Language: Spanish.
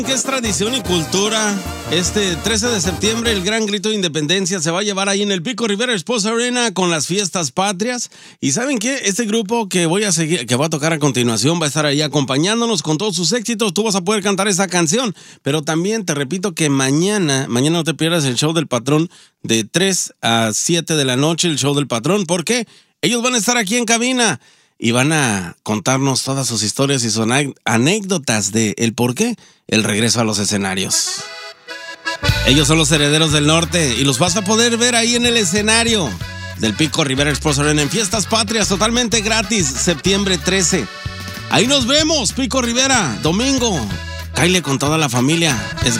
Que es tradición y cultura. Este 13 de septiembre el gran grito de independencia se va a llevar ahí en el Pico Rivera Sports Arena con las fiestas patrias. Y ¿saben qué? Este grupo que voy a tocar a continuación va a estar ahí acompañándonos con todos sus éxitos. Tú vas a poder cantar esa canción. Pero también te repito que mañana no te pierdas el show del patrón de 3 a 7 de la noche, el show del patrón. ¿Por qué? Ellos van a estar aquí en cabina y van a contarnos todas sus historias y sus anécdotas de el por qué el regreso a los escenarios. Ellos son los Herederos del Norte y los vas a poder ver ahí en el escenario del Pico Rivera Sports Arena en Fiestas Patrias, totalmente gratis, septiembre 13. Ahí nos vemos, Pico Rivera, domingo. Cáile con toda la familia, es